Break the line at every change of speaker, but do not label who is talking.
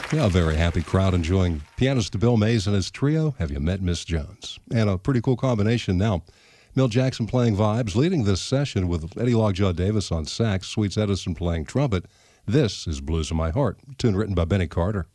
Yeah, a very happy crowd enjoying pianist Bill Mays and his trio, Have You Met Miss Jones? And a pretty cool combination now. Milt Jackson playing vibes, leading this session with Eddie Lockjaw Davis on sax, Sweets Edison playing trumpet. This is Blues in My Heart, a tune written by Benny Carter.